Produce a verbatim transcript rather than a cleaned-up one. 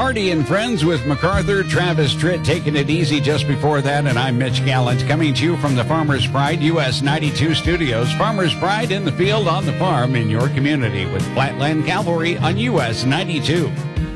Marty and Friends with MacArthur, Travis Tritt taking it easy just before that, and I'm Mitch Gallant coming to you from the Farmers Pride U S ninety-two studios. Farmers Pride in the field, on the farm, in your community with Flatland Cavalry on U S ninety-two.